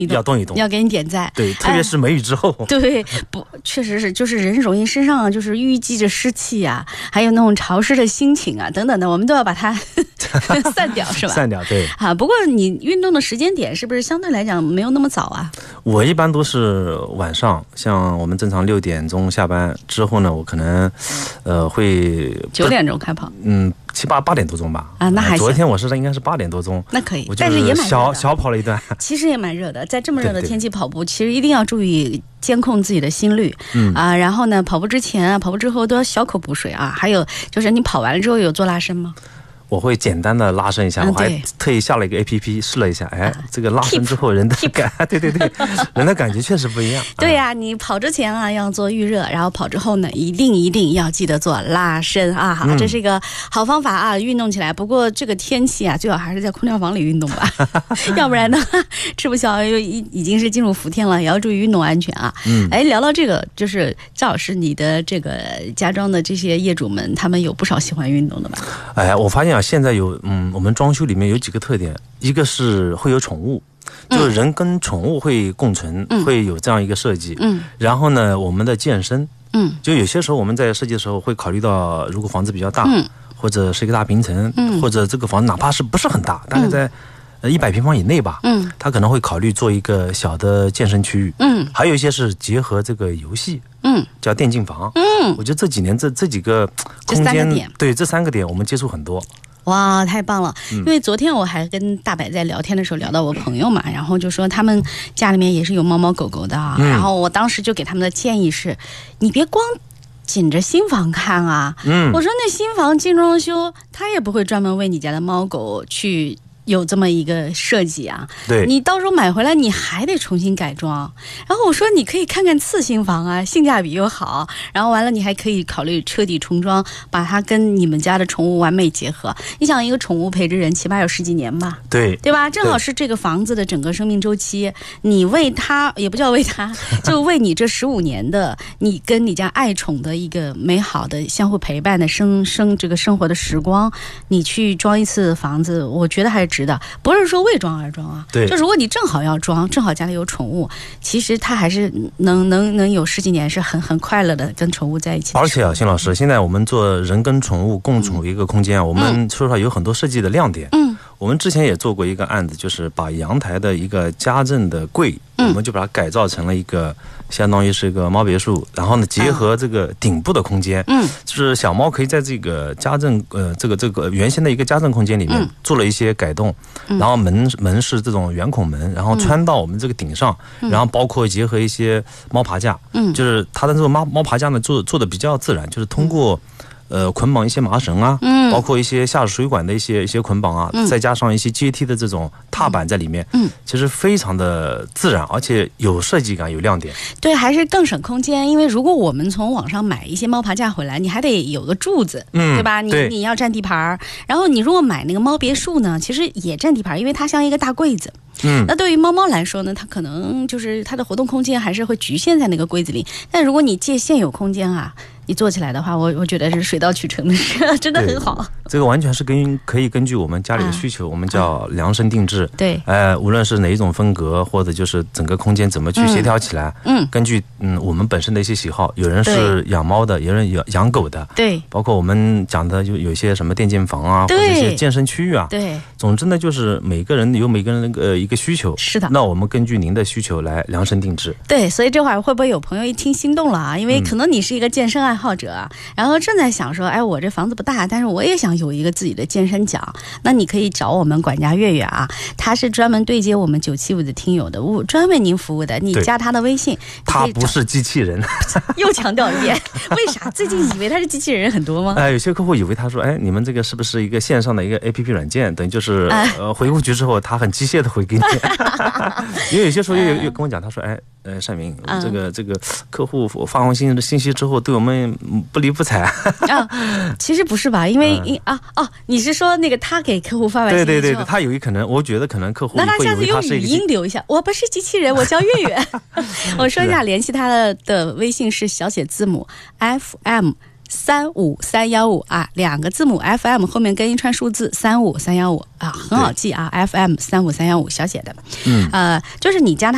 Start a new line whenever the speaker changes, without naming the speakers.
要动一动，
要给你点赞。
对，特别是梅雨之后。
对，不，确实是，就是人容易身上就是淤积着湿气啊，还有那种潮湿的心情啊，等等的，我们都要把它散掉，是吧？
散掉，对。
啊，不过你运动的时间点是不是相对来讲没有那么早啊？
我一般都是晚上，像我们正常6点钟下班之后呢，我可能会
9点钟开跑。
7、8点多钟吧。
啊，那还行。
昨天我是应该是8点多钟。
那可以，
但
是也蛮热的，
小跑了一段。
其实也蛮热的，在这么热的天气跑步，其实一定要注意监控自己的心率。然后呢，跑步之前啊，跑步之后都要小口补水啊。还有就是你跑完了之后有做拉伸吗？
我会简单的拉伸一下，我还特意下了一个 APP 试了一下，这个拉伸之后人的感，对，人的感觉确实不一样。
对呀，你跑之前啊要做预热，然后跑之后呢，一定要记得做拉伸啊，好，这是一个好方法啊，运动起来。不过这个天气啊，最好还是在空调房里运动吧，要不然呢，吃不消，已经是进入伏天了，也要注意运动安全啊。聊到这个，就是赵老师，你的这个家装的这些业主们，他们有不少喜欢运动的吧？
我发现啊。现在有我们装修里面有几个特点，一个是会有宠物，就是人跟宠物会共存，会有这样一个设计。然后呢，我们的健身，就有些时候我们在设计的时候会考虑到，如果房子比较大，或者是一个大平层，或者这个房子哪怕是不是很大，大概在100平方以内吧，他可能会考虑做一个小的健身区域。还有一些是结合这个游戏，叫电竞房。我觉得这几年这几个空间，对，这3个点我们接触很多。
哇，太棒了！因为昨天我还跟大白在聊天的时候聊到我朋友嘛，然后就说他们家里面也是有猫猫狗狗的啊。然后我当时就给他们的建议是，你别光紧着新房看啊。我说那新房精装修，他也不会专门为你家的猫狗去有这么一个设计啊，
对，
你到时候买回来你还得重新改装。然后我说你可以看看次新房啊，性价比又好，然后完了你还可以考虑彻底重装，把它跟你们家的宠物完美结合。你想一个宠物陪着人起码有10几年吧，
对
吧？正好是这个房子的整个生命周期，你为它也不叫为它，就为你这15年的你跟你家爱宠的一个美好的相互陪伴的这个生活的时光，你去装一次房子，我觉得还是值得，不是说为装而装啊。
对，
就如果你正好要装，正好家里有宠物，其实它还是能有10几年是很快乐的跟宠物在一起。
而且啊，辛老师，现在我们做人跟宠物共处一个空间，我们说实话有很多设计的亮点。我们之前也做过一个案子，就是把阳台的一个家政的柜，我们就把它改造成了一个相当于是一个猫别墅，然后呢结合这个顶部的空间，就是小猫可以在这个家政这个原先的一个家政空间里面做了一些改动，然后门是这种圆孔门，然后穿到我们这个顶上，然后包括结合一些猫爬架，就是它的这个猫爬架呢做的比较自然，就是通过捆绑一些麻绳啊，包括一些下水管的一些捆绑啊，再加上一些阶梯的这种踏板在里面，其实非常的自然，而且有设计感，有亮点。
对，还是更省空间，因为如果我们从网上买一些猫爬架回来，你还得有个柱子，对吧？你要占地盘，然后你如果买那个猫别墅呢，其实也占地盘，因为它像一个大柜子。那对于猫猫来说呢，它可能就是它的活动空间还是会局限在那个柜子里。但如果你借现有空间啊，你做起来的话，我觉得是水到渠成的事，真的很好。
这个完全是可以根据我们家里的需求，我们叫量身定制。
对，
无论是哪一种风格，或者就是整个空间怎么去协调起来，根据我们本身的一些喜好，有人是养猫的，有人养狗的，
对，
包括我们讲的就有些什么电竞房啊，或者一些健身区域啊，
对，
总之呢，就是每个人有每个人的一个需求，
是的，
那我们根据您的需求来量身定制。
对，所以这会儿会不会有朋友一听心动了啊？因为可能你是一个健身爱好者，然后正在想说，哎，我这房子不大，但是我也想有一个自己的健身角，那你可以找我们管家月月啊，他是专门对接我们975的听友的，专为您服务的。你加他的微信，
他不是机器人，
又强调一遍，为啥？最近以为他是机器人很多吗？
有些客户以为他说，哎，你们这个是不是一个线上的一个 APP 软件？等于就是回过去之后，他很机械的回给你。因为有些时候又跟我讲，他说，哎，单明，这个客户发完信息之后，对我们不理不睬。
其实不是吧？因为你是说那个他给客户发完信息之后，
对，他有可能，我觉得可能客户
那他下次用语音留一下，我不是机器人，我叫月月。我说一下，联系他的微信是小写字母 FM35315啊，2个字母 FM 后面跟一串数字35315啊，很好记啊，FM35315小写的，就是你加他。